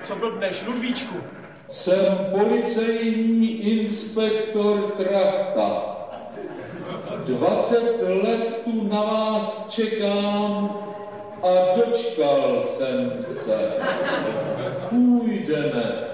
Co blbneš, Ludvíčku? Jsem policejní inspektor Trachta. 20 let tu na vás čekám a dočkal jsem se. Půjdeme.